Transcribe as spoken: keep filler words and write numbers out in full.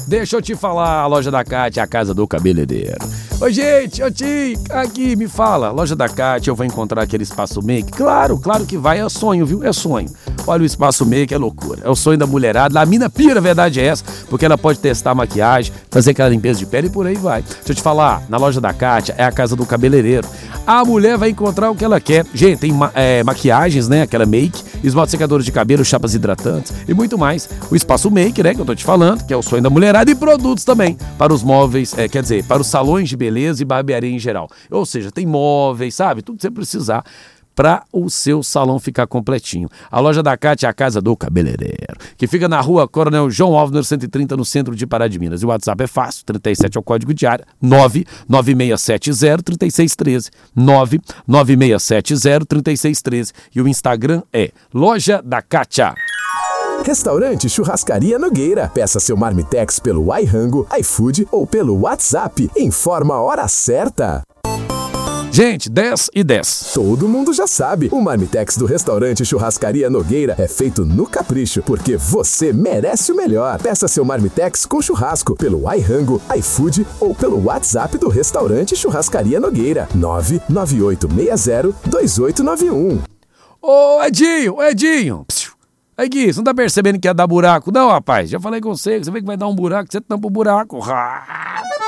Deixa eu te falar, a loja da Kátia é a casa do cabeleireiro. Oi, gente, ô Ti, aqui, me fala, loja da Kátia, eu vou encontrar aquele espaço make? Claro, claro que vai, é sonho, viu? É sonho. Olha, o espaço make é loucura, é o sonho da mulherada, a mina pira, a verdade é essa, porque ela pode testar maquiagem, fazer aquela limpeza de pele e por aí vai. Deixa eu te falar, na loja da Kátia é a casa do cabeleireiro. A mulher vai encontrar o que ela quer. Gente, tem ma é, maquiagens, né, aquela make, esmalte secadores de cabelo, chapas hidratantes e muito mais. O espaço make, né, que eu tô te falando, que é o sonho da mulherada, e produtos também, para os móveis, é, quer dizer, para os salões de beleza e barbearia em geral. Ou seja, tem móveis, sabe? Tudo que você precisar para o seu salão ficar completinho. A loja da Kátia é a casa do cabeleireiro, que fica na rua Coronel João Alves, cento e trinta, no centro de Pará de Minas. E o WhatsApp é fácil, trinta e sete é o código de área, nove nove seis sete zero, três seis um três, nove nove seis sete zero, três seis um três. E o Instagram é Loja da Kátia. Restaurante Churrascaria Nogueira. Peça seu marmitex pelo iRango, iFood ou pelo WhatsApp. Informa a hora certa. Gente, dez e dez. Todo mundo já sabe, o marmitex do Restaurante Churrascaria Nogueira é feito no capricho, porque você merece o melhor. Peça seu marmitex com churrasco pelo iRango, iFood ou pelo WhatsApp do Restaurante Churrascaria Nogueira, nove nove oito seis zero, dois oito nove um. Ô Edinho, ô Edinho, aí Gui, você não tá percebendo que ia dar buraco? Não, rapaz, já falei com você, você vê que vai dar um buraco, você tampa o buraco.